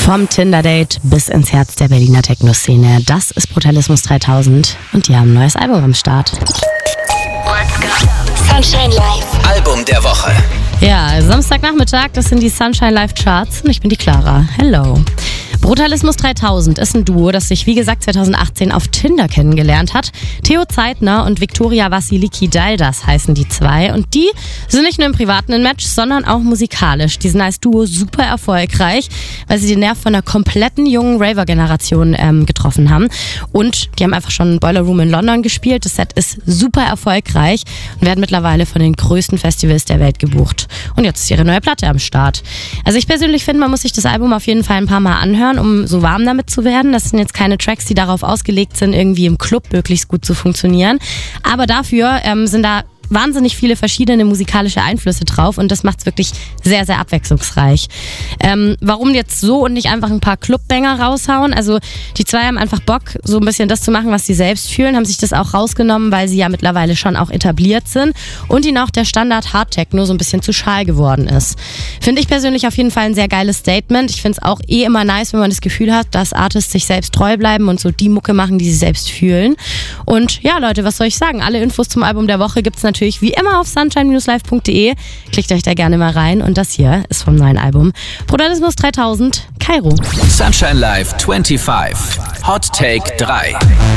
Vom Tinder-Date bis ins Herz der Berliner Techno-Szene. Das ist Brutalismus 3000 und die haben ein neues Album am Start. Sunshine Live. Album der Woche. Ja, Samstagnachmittag, das sind die Sunshine Live Charts und ich bin die Clara. Hello. Brutalismus 3000 ist ein Duo, das sich wie gesagt 2018 auf Tinder kennengelernt hat. Theo Zeitner und Viktoria Vassiliki-Daldas heißen die zwei und die sind nicht nur im Privaten ein Match, sondern auch musikalisch. Die sind als Duo super erfolgreich, weil sie den Nerv von einer kompletten jungen Raver-Generation getroffen haben und die haben einfach schon Boiler Room in London gespielt. Das Set ist super erfolgreich und werden mittlerweile von den größten Festivals der Welt gebucht. Und jetzt ist ihre neue Platte am Start. Also ich persönlich finde, man muss sich das Album auf jeden Fall ein paar Mal anhören, um so warm damit zu werden. Das sind jetzt keine Tracks, die darauf ausgelegt sind, irgendwie im Club möglichst gut zu funktionieren. Aber dafür sind da wahnsinnig viele verschiedene musikalische Einflüsse drauf und das macht's wirklich sehr, sehr abwechslungsreich. Warum jetzt so und nicht einfach ein paar Clubbanger raushauen? Also die zwei haben einfach Bock, so ein bisschen das zu machen, was sie selbst fühlen, haben sich das auch rausgenommen, weil sie ja mittlerweile schon auch etabliert sind und ihnen auch der Standard Hard Techno so ein bisschen zu schal geworden ist. Finde ich persönlich auf jeden Fall ein sehr geiles Statement. Ich finde es auch immer nice, wenn man das Gefühl hat, dass Artists sich selbst treu bleiben und so die Mucke machen, die sie selbst fühlen. Und ja, Leute, was soll ich sagen? Alle Infos zum Album der Woche gibt's natürlich wie immer auf sunshine-live.de. Klickt euch da gerne mal rein und das hier ist vom neuen Album Brutalismus 3000, Kairo. Sunshine Live 25. Hot Take 3.